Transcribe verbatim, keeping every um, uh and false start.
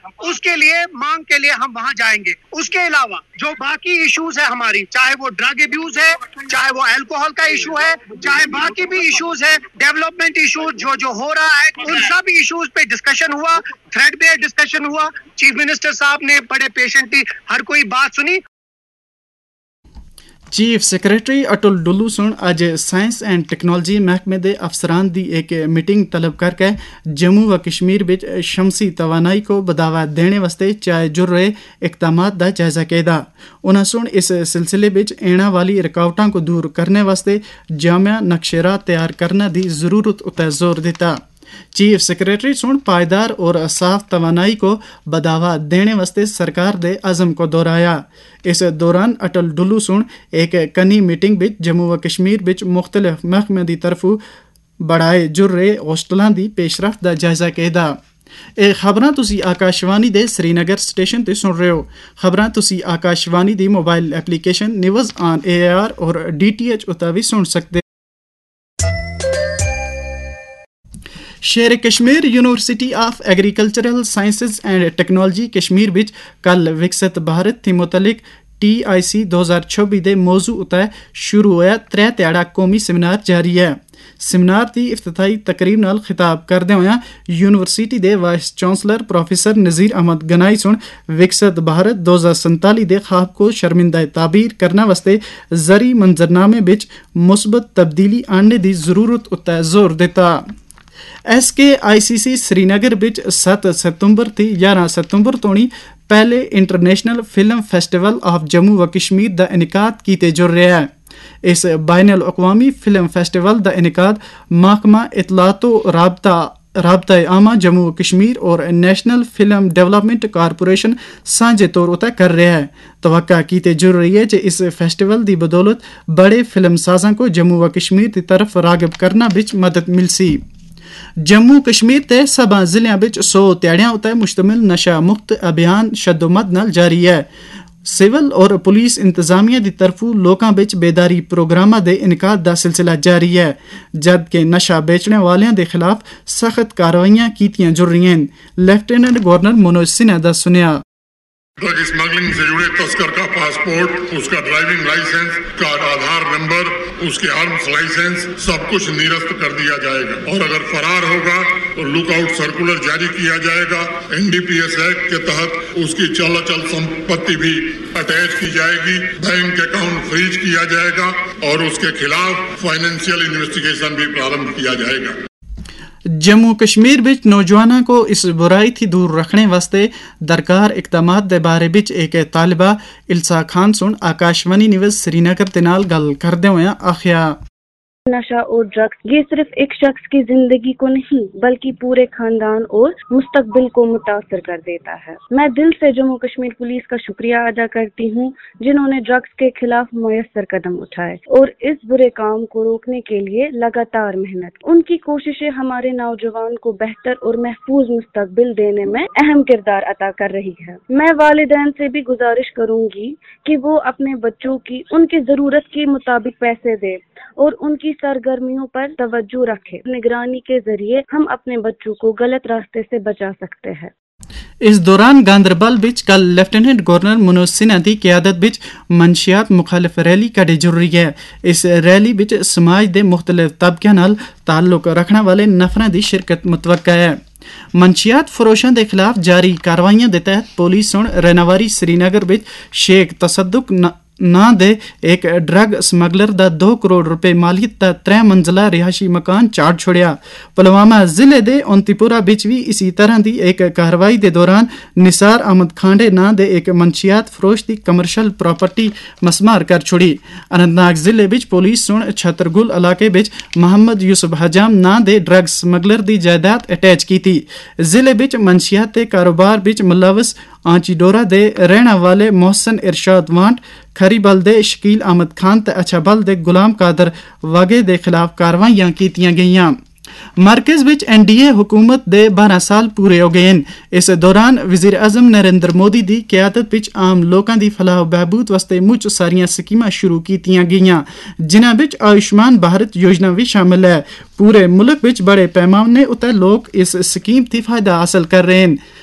اس کے لیے مانگ کے لیے ہم وہاں جائیں گے. اس کے علاوہ جو باقی ایشوز ہے ہماری, چاہے وہ ڈرگ ایبیوز ہے, چاہے وہ الکوہول کا ایشو ہے, چاہے باقی بھی ایشوز ہے, ڈیولپمنٹ ایشوز جو جو ہو رہا ہے, ان سب ایشوز پہ ڈسکشن ہوا, تھریڈ بیئر ڈسکشن ہوا. چیف منسٹر صاحب نے بڑے پیشنٹلی ہر کوئی بات سنی. چیف سیکرٹری اٹل ڈلو سن اج سائنس اینڈ ٹیکنالوجی محکمے دے افسران دی ایک میٹنگ طلب کر کے جموں و کشمیر بچ شمسی توانائی کو بڑھاوا دینے واسطے چائے جر رہے اقدامات دا جائزہ کیدا. انہاں سن اس سلسلے بچ اینا والی رکاوٹاں کو دور کرنے واسطے جامع نقشہ تیار کرنا دی ضرورت اتے زور دیتا. چیف سیکرٹری سن پائیدار اور صاف توانائی کو بڑھاوا دینے واسطے سرکار دے عزم کو دہرایا. اس دوران اٹل ڈلو سن ایک کنی میٹنگ بچ جموں و کشمیر بچ مختلف محکمے دی طرفوں بڑھائے جر رہے ہوسٹلاں دی پیش رفت دا جائزہ کیدا. اے خبراں تسی آکاشوانی دے سری نگر سٹیشن تے سن رہے ہو. خبراں تسی آکاشوانی دی mobile application news on a are اور ڈی ٹی ایچ اتا بھی سن سکتے. شیر Kashmir university of agricultural sciences and technology Kashmir بچ کل وکست بھارت تھی متعلق ٹی آئی سی دو ہزار چوبی دے موضوع اتہ شروع ہوا ترے تیاڑا قومی سیمینار جاری ہے. سیمینار دی افتتاحی تقریب نال خطاب کردے ہوئے یونیورسٹی دے vice chancellor professor Nazir Ahmad گنائی سن وکست بھارت دو ہزار سنتالی دے خواب کو شرمندہ تعبیر کرنا واسطے زرعی منظرنامے بچ مثبت تبدیلی آننے دی ضرورت اتہ زور دیتا. ایس کے آئی سی سی سری نگر بچ سات ستمبر تھی گیارہ ستمبر تونی پہلے international film festival of Jammu و کشمیر دا انعقاد کیتے جر رہا ہے. اس بین الاقوامی فلم فیسٹیول دا انعقاد محکمہ اطلاعات و رابطہ رابطہ عامہ جموں و کشمیر اور نیشنل فلم ڈیولپمنٹ کارپوریشن سانجھے طور اتہ کر رہا ہے. توقع کیتے جر رہی ہے کہ اس فیسٹیول دی بدولت بڑے فلم سازاں کو جموں و کشمیر دی طرف راغب کرنا بچ مدد مل سی. جموں کشمیر تے سبا ضلع بچ سو تیاڑیاں اتہ مشتمل نشہ مکت ابھیان شد و مد نال جاری ہے. سول اور پولیس انتظامیہ دی طرفوں لوکاں بچ بیداری پروگراماں دے انعقاد دا سلسلہ جاری ہے جبکہ نشہ بیچنے والیاں دے خلاف سخت کاروائیاں کیتیاں جر رہی ہیں. لیفٹیننٹ گورنر منوج سنہا دا سنیا. ڈرگ اسمگلنگ سے جڑے تسکر کا پاسپورٹ, اس کا ڈرائیونگ لائسنس, کا آدھار نمبر, اس کے آرمز لائسنس سب کچھ نیرست کر دیا جائے گا اور اگر فرار ہوگا تو لک آؤٹ سرکولر جاری کیا جائے گا. N D P S act کے تحت اس کی چل اچل سمپتی بھی اٹیچ کی جائے گی, بینک اکاؤنٹ فریز کیا جائے گا اور اس کے خلاف فائنینشیل انویسٹیگیشن بھی پرارمبھ کیا جائے گا. جموں کشمیر بچ نوجوانوں کو اس برائی تھی دور رکھنے واسطے درکار اقدامات دے بارے بچ ایک طالبہ السا خان سن آکاشوانی نیوز سری نگر دے نال گل کردے ہوئے آخیا. نشہ اور ڈرگس یہ صرف ایک شخص کی زندگی کو نہیں بلکہ پورے خاندان اور مستقبل کو متاثر کر دیتا ہے. میں دل سے جموں کشمیر پولیس کا شکریہ ادا کرتی ہوں جنہوں نے ڈرگس کے خلاف میسر قدم اٹھائے اور اس برے کام کو روکنے کے لیے لگاتار محنت. ان کی کوششیں ہمارے نوجوان کو بہتر اور محفوظ مستقبل دینے میں اہم کردار ادا کر رہی ہے. میں والدین سے بھی گزارش کروں گی کہ وہ اپنے بچوں کی ان کی ضرورت کے مطابق پیسے دے اور ان کی سرگرمیوں پر توجہ رکھے. نگرانی کے ذریعے ہم اپنے بچوں کو غلط راستے سے بچا سکتے ہیں. اس دوران گاندربل بچ کل لیفٹیننٹ گورنر منوج سنہا دی قیادت بچ منشیات مخالف ریلی کڈی جر رہی ہے. اس ریلی بچ سماج دے مختلف طبقے نال تعلق رکھنے والے نفراں دی شرکت متوقع ہے. منشیات فروشاں دے خلاف جاری کاروائیاں دے تحت پولیس سن ریناواری سری نگر بچ شیخ تصدق نا دے ایک ڈرگ سمگلر دا دو کروڑ روپے مالیت دا ترے منزلہ رہائشی مکان چاڑ چھوڑیا. پلوامہ ضلع دے اونتی پورہ بچ بھی اسی طرح دی ایک کارروائی دے دوران نثار احمد کھانڈے نا دے ایک منشیات فروش دی کمرشل پراپرٹی مسمار کر چھوڑی. اننت ناگ ضلع بچ پولیس سن چھتر گل علاقے بچ محمد یوسف حجام نا دے ڈرگ سمگلر دی جائیداد اٹیچ کی تھی. ضلع بچ منشیات دے کاروبار بچ ملوث آنچی ڈورا دے رہنے والے محسن ارشاد وانٹ, کھری بل دے شکیل احمد خان تے اچھا بل دے غلام قادر واگے دے خلاف کاروائیاں کیتیاں گئیاں. مرکز وچ این ڈی اے حکومت دے بارہ سال پورے ہو گئے. اس دوران وزیر اعظم نریندر مودی دی قیادت وچ عام لوکاں دی فلاح و بہبود واسطے مچ ساریاں سکیماں شروع کیتیاں گئیاں جنہاں وچ آیوشمان بھارت یوجنا بھی شامل ہے. پورے ملک وچ بڑے پیمانے اتے لوگ اس سکیم تھی فائدہ حاصل کر رہے ہیں.